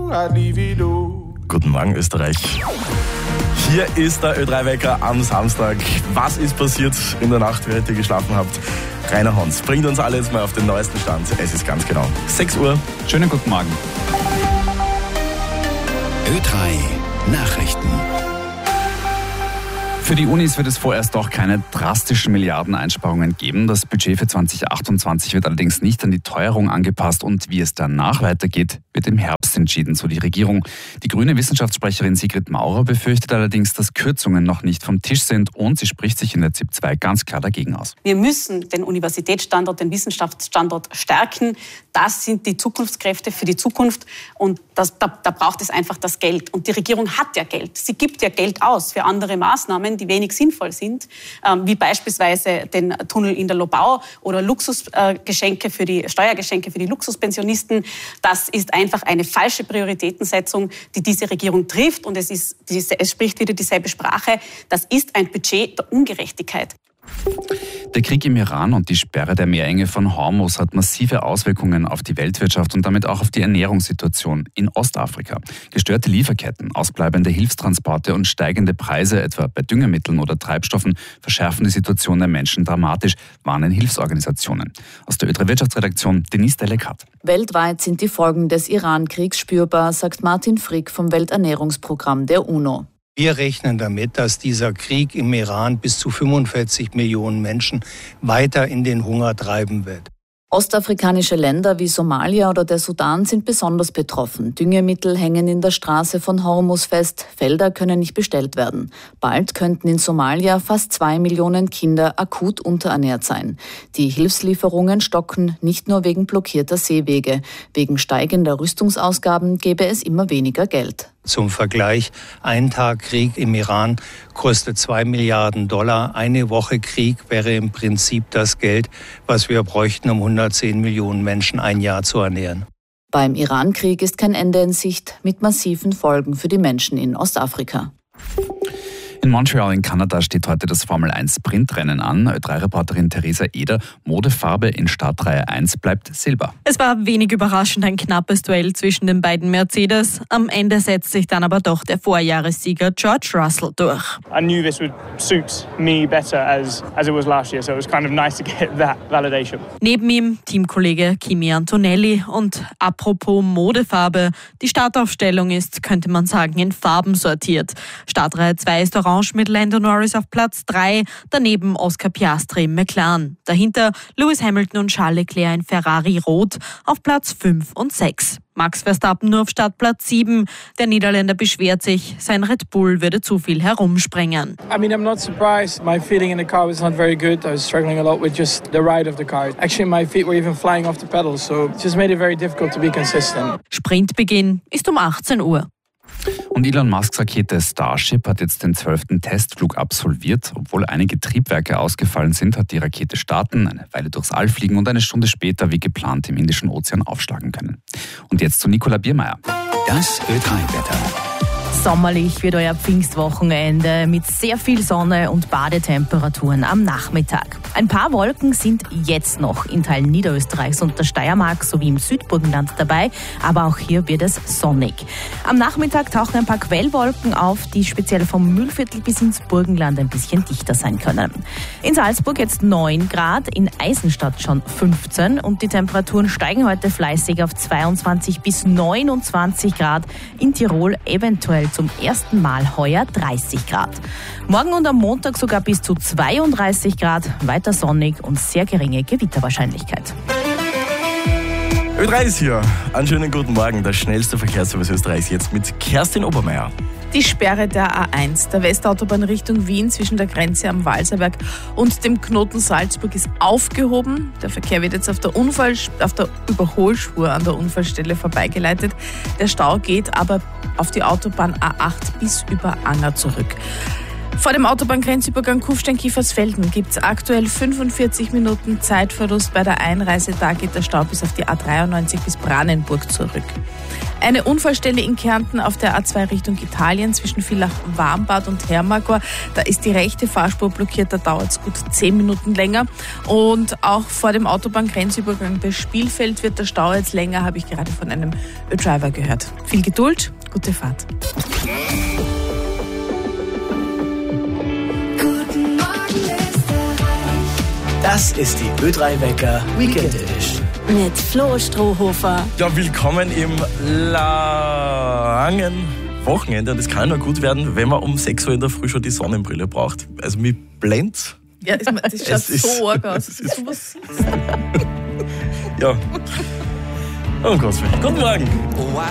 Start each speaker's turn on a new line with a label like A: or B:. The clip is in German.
A: Guten Morgen, Österreich. Hier ist der Ö3-Wecker am Samstag. Was ist passiert in der Nacht, während ihr geschlafen habt? Rainer Hans bringt uns alle jetzt mal auf den neuesten Stand. Es ist ganz genau 6 Uhr.
B: Schönen guten Morgen.
C: Ö3 Nachrichten.
B: Für die Unis wird es vorerst doch keine drastischen Milliardeneinsparungen geben. Das Budget für 2028 wird allerdings nicht an die Teuerung angepasst und wie es danach weitergeht, wird im Herbst entschieden, so die Regierung. Die grüne Wissenschaftssprecherin Sigrid Maurer befürchtet allerdings, dass Kürzungen noch nicht vom Tisch sind und sie spricht sich in der ZIP 2 ganz klar dagegen aus.
D: Wir müssen den Universitätsstandort, den Wissenschaftsstandort stärken. Das sind die Zukunftskräfte für die Zukunft und da braucht es einfach das Geld. Und die Regierung hat ja Geld. Sie gibt ja Geld aus für andere Maßnahmen, die wenig sinnvoll sind, wie beispielsweise den Tunnel in der Lobau oder Steuergeschenke für die Luxuspensionisten. Das ist einfach eine falsche Prioritätensetzung, die diese Regierung trifft. Und es spricht wieder dieselbe Sprache. Das ist ein Budget der Ungerechtigkeit.
B: Der Krieg im Iran und die Sperre der Meerenge von Hormuz hat massive Auswirkungen auf die Weltwirtschaft und damit auch auf die Ernährungssituation in Ostafrika. Gestörte Lieferketten, ausbleibende Hilfstransporte und steigende Preise, etwa bei Düngemitteln oder Treibstoffen, verschärfen die Situation der Menschen dramatisch, warnen Hilfsorganisationen. Aus der Ö3 Wirtschaftsredaktion Denise Delekat.
E: Weltweit sind die Folgen des Iran-Kriegs spürbar, sagt Martin Frick vom Welternährungsprogramm der UNO.
F: Wir rechnen damit, dass dieser Krieg im Iran bis zu 45 Millionen Menschen weiter in den Hunger treiben wird.
E: Ostafrikanische Länder wie Somalia oder der Sudan sind besonders betroffen. Düngemittel hängen in der Straße von Hormuz fest, Felder können nicht bestellt werden. Bald könnten in Somalia fast 2 Millionen Kinder akut unterernährt sein. Die Hilfslieferungen stocken nicht nur wegen blockierter Seewege. Wegen steigender Rüstungsausgaben gäbe es immer weniger Geld.
F: Zum Vergleich, ein Tag Krieg im Iran kostet $2 Milliarden. Eine Woche Krieg wäre im Prinzip das Geld, was wir bräuchten, um 110 Millionen Menschen ein Jahr zu ernähren.
E: Beim Iran-Krieg ist kein Ende in Sicht, mit massiven Folgen für die Menschen in Ostafrika.
B: In Montreal in Kanada steht heute das Formel-1-Sprintrennen an. Ö3-Reporterin Theresa Eder, Modefarbe in Startreihe 1 bleibt Silber.
G: Es war wenig überraschend ein knappes Duell zwischen den beiden Mercedes. Am Ende setzt sich dann aber doch der Vorjahressieger George Russell durch.
H: I knew this would suit me better as it was last year, so it was kind of nice to get that validation.
G: Neben ihm Teamkollege Kimi Antonelli und apropos Modefarbe, die Startaufstellung ist, könnte man sagen, in Farben sortiert. Startreihe 2 ist orange mit Lando Norris auf Platz 3, daneben Oscar Piastri im McLaren. Dahinter Lewis Hamilton und Charles Leclerc in Ferrari Rot auf Platz 5 und 6. Max Verstappen nur auf Startplatz 7. Der Niederländer beschwert sich, sein Red Bull würde zu viel herumspringen.
H: I mean, I'm not surprised. My feeling in the car was not very good. I was struggling a lot with just the ride of the car. Actually, my feet were even flying off the pedals, so it just made it very difficult to be consistent.
G: Sprintbeginn ist um 18 Uhr.
B: Und Elon Musks Rakete Starship hat jetzt den 12. Testflug absolviert. Obwohl einige Triebwerke ausgefallen sind, hat die Rakete starten, eine Weile durchs All fliegen und eine Stunde später wie geplant im Indischen Ozean aufschlagen können. Und jetzt zu Nicola Biermeier.
C: Das Ö3-Wetter.
I: Sommerlich wird euer Pfingstwochenende mit sehr viel Sonne und Badetemperaturen am Nachmittag. Ein paar Wolken sind jetzt noch in Teilen Niederösterreichs und der Steiermark sowie im Südburgenland dabei, aber auch hier wird es sonnig. Am Nachmittag tauchen ein paar Quellwolken auf, die speziell vom Mühlviertel bis ins Burgenland ein bisschen dichter sein können. In Salzburg jetzt 9 Grad, in Eisenstadt schon 15 und die Temperaturen steigen heute fleißig auf 22 bis 29 Grad. In Tirol eventuell zum ersten Mal heuer 30 Grad. Morgen und am Montag sogar bis zu 32 Grad, weiter sonnig und sehr geringe Gewitterwahrscheinlichkeit.
A: Ö3 ist hier. Einen schönen guten Morgen. Der schnellste Verkehrsservice Österreichs jetzt mit Kerstin Obermeier.
J: Die Sperre der A1, der Westautobahn Richtung Wien zwischen der Grenze am Walserberg und dem Knoten Salzburg ist aufgehoben. Der Verkehr wird jetzt auf der Überholspur an der Unfallstelle vorbeigeleitet. Der Stau geht aber auf die Autobahn A8 bis über Anger zurück. Vor dem Autobahngrenzübergang Kufstein-Kiefersfelden gibt es aktuell 45 Minuten Zeitverlust bei der Einreise. Da geht der Stau bis auf die A93 bis Brandenburg zurück. Eine Unfallstelle in Kärnten auf der A2 Richtung Italien zwischen Villach-Warmbad und Hermagor. Da ist die rechte Fahrspur blockiert, da dauert es gut 10 Minuten länger. Und auch vor dem Autobahngrenzübergang bei Spielfeld wird der Stau jetzt länger, habe ich gerade von einem Ö-Driver gehört. Viel Geduld, gute Fahrt.
K: Das ist die Ö3 Wecker Weekend Edition.
L: Mit Flo Strohhofer.
A: Ja, willkommen im langen Wochenende. Und es kann nur gut werden, wenn man um 6 Uhr in der Früh schon die Sonnenbrille braucht. Also mich blend's.
J: Ja, das schaut so arg aus. Das ist sowas.
A: Ja. Oh Gott, guten Morgen.